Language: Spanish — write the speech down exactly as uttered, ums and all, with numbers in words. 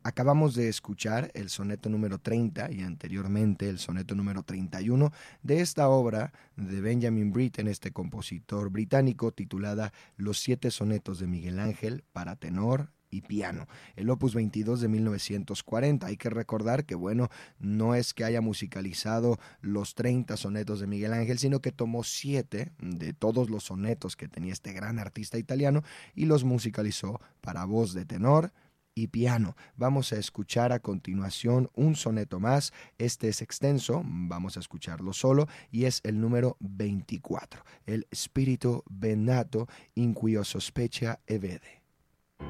Acabamos de escuchar el soneto número treinta y anteriormente el soneto número treinta y uno de esta obra de Benjamin Britten, este compositor británico, titulada Los siete sonetos de Miguel Ángel para tenor y piano, el opus veintidós de mil novecientos cuarenta. Hay que recordar que, bueno, no es que haya musicalizado los treinta sonetos de Miguel Ángel, sino que tomó siete de todos los sonetos que tenía este gran artista italiano y los musicalizó para voz de tenor y piano. Vamos a escuchar a continuación un soneto más. Este es extenso, vamos a escucharlo solo, y es el número veinticuatro, el Spirito Benato in quio sospecha e vede.